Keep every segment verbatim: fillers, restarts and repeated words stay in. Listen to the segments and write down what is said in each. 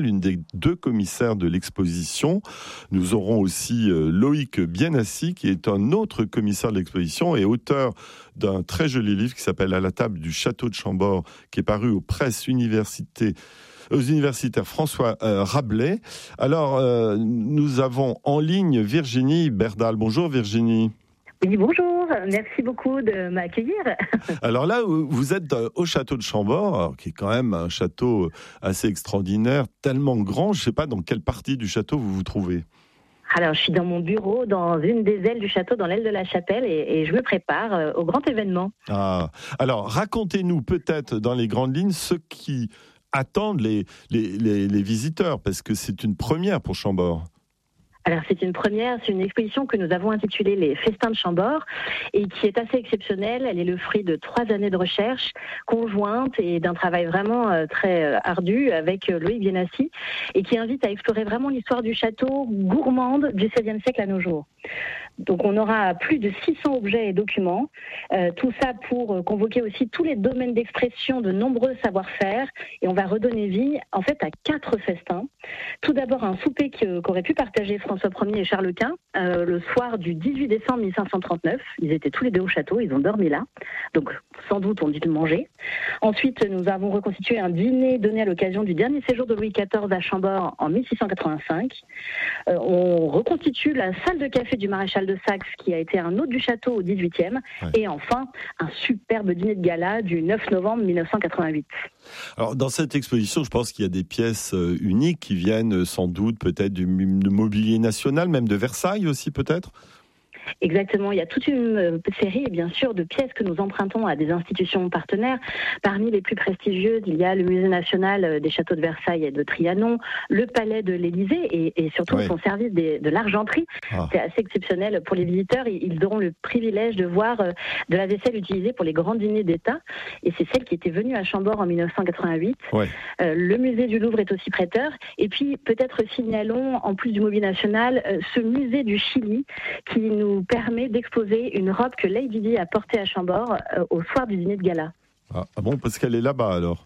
l'une des deux commissaires de l'exposition. Nous aurons aussi Loïc Bienassi, qui est un autre commissaire de l'exposition et auteur d'un très joli livre qui s'appelle « À la table du château de Chambord », qui est paru aux presses universités, aux universitaires François euh, Rabelais. Alors, euh, nous avons en ligne Virginie Berdal. Bonjour Virginie. Oui, bonjour. Merci beaucoup de m'accueillir. Alors là, vous êtes au château de Chambord, qui est quand même un château assez extraordinaire, tellement grand. Je ne sais pas dans quelle partie du château vous vous trouvez. Alors, je suis dans mon bureau, dans une des ailes du château, dans l'aile de la chapelle, et, et je me prépare euh, au grand événement. Ah, alors, racontez-nous peut-être dans les grandes lignes ce qui attendent les, les, les, les visiteurs, parce que c'est une première pour Chambord. Alors c'est une première, c'est une exposition que nous avons intitulée Les Festins de Chambord et qui est assez exceptionnelle. Elle est le fruit de trois années de recherche conjointe et d'un travail vraiment euh, très euh, ardu avec euh, Loïc Bienassi et qui invite à explorer vraiment l'histoire du château gourmande du seizième siècle à nos jours. Donc on aura plus de six cents objets et documents, euh, tout ça pour euh, convoquer aussi tous les domaines d'expression de nombreux savoir-faire et on va redonner vie en fait à quatre festins. Tout d'abord un souper que, qu'auraient pu partager François Ier et Charles Quint euh, le soir du dix-huit décembre mille cinq cent trente-neuf. Ils étaient tous les deux au château, ils ont dormi là, donc sans doute on dit de manger. Ensuite nous avons reconstitué un dîner donné à l'occasion du dernier séjour de Louis quatorze à Chambord en mille six cent quatre-vingt-cinq. Euh, on reconstitue la salle de café du maréchal de Saxe qui a été un hôte du château au dix-huitième ouais. Et enfin un superbe dîner de gala du neuf novembre mille neuf cent quatre-vingt-huit. Alors dans cette exposition, je pense qu'il y a des pièces uniques qui viennent sans doute peut-être du mobilier national, même de Versailles aussi peut-être. Exactement, il y a toute une série bien sûr de pièces que nous empruntons à des institutions partenaires. Parmi les plus prestigieuses, il y a le Musée national des châteaux de Versailles et de Trianon, le Palais de l'Élysée et, et surtout ouais. son service des, de l'argenterie. Ah. C'est assez exceptionnel pour les visiteurs. Ils auront le privilège de voir de la vaisselle utilisée pour les grands dîners d'État et c'est celle qui était venue à Chambord en mille neuf cent quatre-vingt-huit. Ouais. Euh, le musée du Louvre est aussi prêteur et puis peut-être signalons en plus du mobilier national euh, ce musée du Chili qui nous permet d'exposer une robe que Lady Di a portée à Chambord euh, au soir du dîner de gala. Ah, ah bon, parce qu'elle est là-bas alors.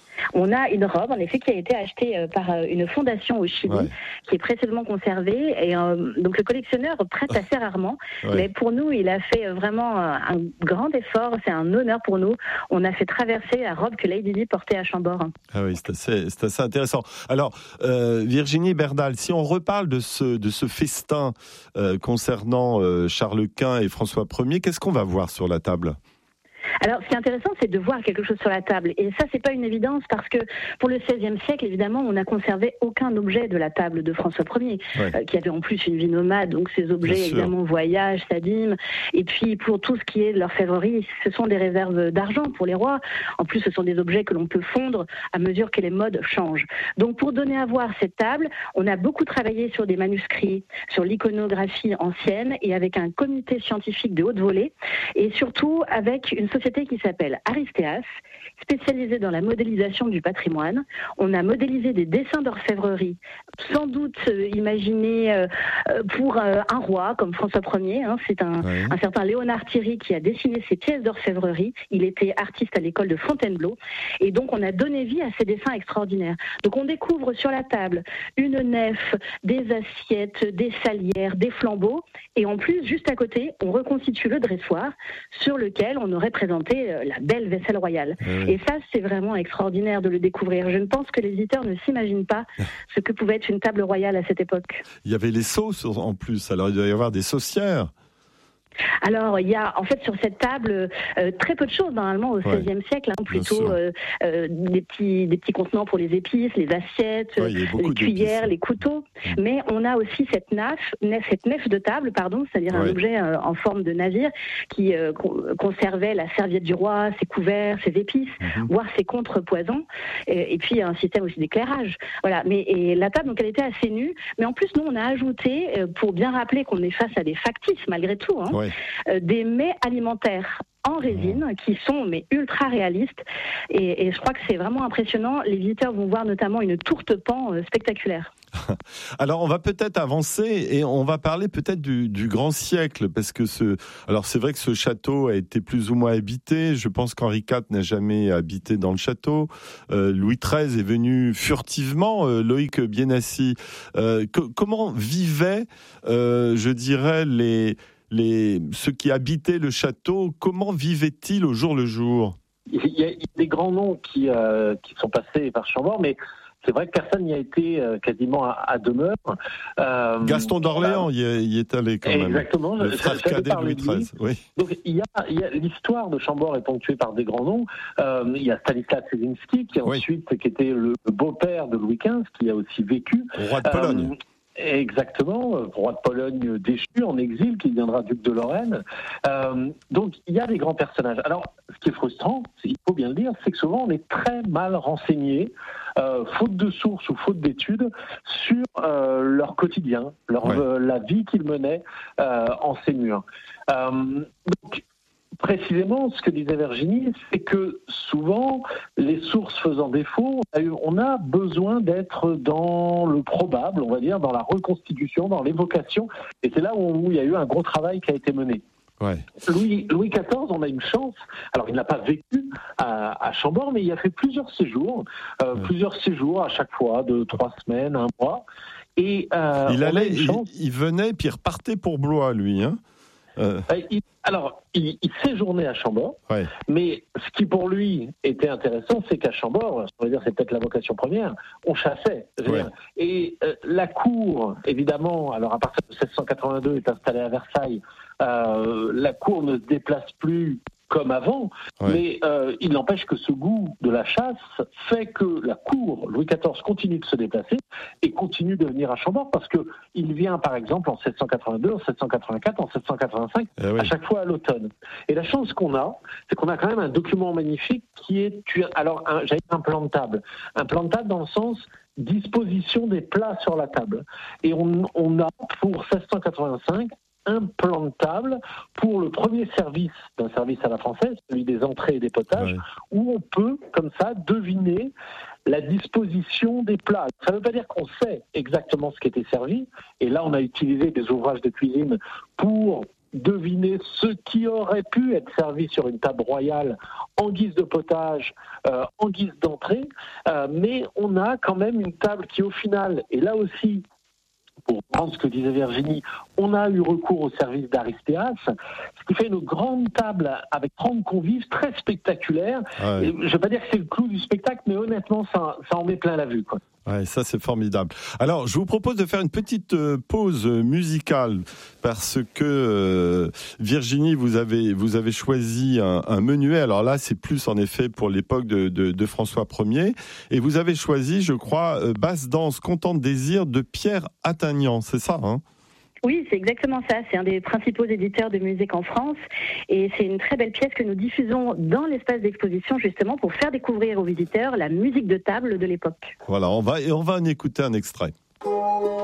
On a une robe, en effet, qui a été achetée euh, par euh, une fondation au Chili, ouais. qui est précédemment conservée. Et euh, donc le collectionneur prête assez rarement. Ouais. Mais pour nous, il a fait vraiment euh, un grand effort. C'est un honneur pour nous. On a fait traverser la robe que Lady Di portait à Chambord. Ah oui, c'est assez, c'est assez intéressant. Alors, euh, Virginie Berdal, si on reparle de ce, de ce festin euh, concernant euh, Charles Quint et François Ier, qu'est-ce qu'on va voir sur la table ? Alors, ce qui est intéressant, c'est de voir quelque chose sur la table. Et ça, c'est pas une évidence parce que pour le seizième siècle, évidemment, on n'a conservé aucun objet de la table de François Ier, ouais. euh, qui avait en plus une vie nomade. Donc, ces objets, Bien évidemment, sûr. voyagent, s'abîment. Et puis, pour tout ce qui est de l'orfèvrerie, ce sont des réserves d'argent pour les rois. En plus, ce sont des objets que l'on peut fondre à mesure que les modes changent. Donc, pour donner à voir cette table, on a beaucoup travaillé sur des manuscrits, sur l'iconographie ancienne et avec un comité scientifique de haute volée et surtout avec une société qui s'appelle Aristéas, spécialisée dans la modélisation du patrimoine. On a modélisé des dessins d'orfèvrerie, sans doute euh, imaginés euh, pour euh, un roi comme François Ier. Hein. C'est un, oui. un certain Léonard Thierry qui a dessiné ces pièces d'orfèvrerie. Il était artiste à l'école de Fontainebleau. Et donc, on a donné vie à ces dessins extraordinaires. Donc, on découvre sur la table une nef, des assiettes, des salières, des flambeaux. Et en plus, juste à côté, on reconstitue le dressoir sur lequel on aurait présenté la belle vaisselle royale. Oui. Et ça, c'est vraiment extraordinaire de le découvrir. Je ne pense que les visiteurs ne s'imaginent pas ce que pouvait être une table royale à cette époque. Il y avait les sauces en plus, alors il doit y avoir des saucières. Alors, il y a en fait sur cette table euh, très peu de choses normalement au seizième ouais, siècle, hein, plutôt euh, euh, des petits des petits contenants pour les épices, les assiettes, ouais, les cuillères, les couteaux. Mmh. Mais on a aussi cette nef, cette nef de table, pardon, c'est-à-dire ouais. un objet euh, en forme de navire qui euh, conservait la serviette du roi, ses couverts, ses épices, mmh. voire ses contrepoisons, et, et puis un système aussi d'éclairage. Voilà. Mais et la table donc elle était assez nue, mais en plus nous on a ajouté euh, pour bien rappeler qu'on est face à des factices malgré tout. Hein, ouais. Euh, des mets alimentaires en résine qui sont mais ultra réalistes et, et je crois que c'est vraiment impressionnant. Les visiteurs vont voir notamment une tourte-pan euh, spectaculaire. Alors on va peut-être avancer et on va parler peut-être du, du grand siècle parce que ce, alors c'est vrai que ce château a été plus ou moins habité. Je pense qu'Henri quatre n'a jamais habité dans le château. Euh, Louis treize est venu furtivement. Euh, Loïc Bienassi, euh, co- comment vivaient, euh, je dirais les les ceux qui habitaient le château? Comment vivaient-ils au jour le jour? Il y a, il y a des grands noms qui euh, qui sont passés par Chambord, mais c'est vrai que personne n'y a été euh, quasiment à, à demeure. Euh, Gaston d'Orléans y, est, y est allé quand même. Exactement. Le frère cadet de Louis treize. Oui. Donc il y a, il y a l'histoire de Chambord est ponctuée par des grands noms. Euh, il y a Stanislas Czesinski qui oui. ensuite qui était le beau-père de Louis quinze, qui a aussi vécu. Roi de Pologne. Euh, Exactement, roi de Pologne déchu en exil, qui deviendra duc de Lorraine. Euh, donc il y a des grands personnages. Alors, ce qui est frustrant, il faut bien le dire, c'est que souvent on est très mal renseigné, euh, faute de sources ou faute d'études, sur euh, leur quotidien, leur, ouais. euh, la vie qu'ils menaient euh, en ces murs. Euh, donc, précisément, ce que disait Virginie, c'est que souvent, les sources faisant défaut, on a besoin d'être dans le probable, on va dire, dans la reconstitution, dans l'évocation. Et c'est là où il y a eu un gros travail qui a été mené. Ouais. Louis, Louis quatorze, on a une chance. Alors, il n'a pas vécu à, à Chambord, mais il a fait plusieurs séjours, euh, ouais. plusieurs séjours à chaque fois, de trois semaines, un mois. Et euh, il allait, il, il venait, puis il repartait pour Blois, lui, hein. Euh... Il, alors, il, il séjournait à Chambord, ouais. mais ce qui pour lui était intéressant, c'est qu'à Chambord, on va dire c'est peut-être la vocation première, on chassait. Ouais. Et euh, la cour, évidemment, alors à partir de seize cent quatre-vingt-deux, est installée à Versailles. Euh, la cour ne se déplace plus comme avant, ouais. mais euh, il n'empêche que ce goût de la chasse fait que la cour, Louis quatorze, continue de se déplacer et continue de venir à Chambord parce qu'il vient par exemple en sept cent quatre-vingt-deux, en sept cent quatre-vingt-quatre, en sept cent quatre-vingt-cinq, eh oui. à chaque fois à l'automne. Et la chance qu'on a, c'est qu'on a quand même un document magnifique qui est, alors un, j'allais dire un plan de table, un plan de table dans le sens disposition des plats sur la table. Et on, on a pour seize cent quatre-vingt-cinq un plan de table pour le premier service d'un service à la française, celui des entrées et des potages, ouais. où on peut, comme ça, deviner la disposition des plats. Ça ne veut pas dire qu'on sait exactement ce qui était servi, et là on a utilisé des ouvrages de cuisine pour deviner ce qui aurait pu être servi sur une table royale en guise de potage, euh, en guise d'entrée, euh, mais on a quand même une table qui au final, et là aussi, pour prendre ce que disait Virginie, on a eu recours au service d'Aristéas, ce qui fait une grande table avec trente convives très spectaculaire. Ah oui. Je ne veux pas dire que c'est le clou du spectacle, mais honnêtement, ça, ça en met plein la vue, quoi. Ouais, ça c'est formidable. Alors, je vous propose de faire une petite euh, pause musicale parce que euh, Virginie, vous avez vous avez choisi un, un menuet. Alors là, c'est plus en effet pour l'époque de, de, de François Ier, et vous avez choisi, je crois, euh, Basse danse, Content désir de Pierre Attagnan. C'est ça, hein? Oui, c'est exactement ça. C'est un des principaux éditeurs de musique en France et c'est une très belle pièce que nous diffusons dans l'espace d'exposition justement pour faire découvrir aux visiteurs la musique de table de l'époque. Voilà, on va, et on va en écouter un extrait.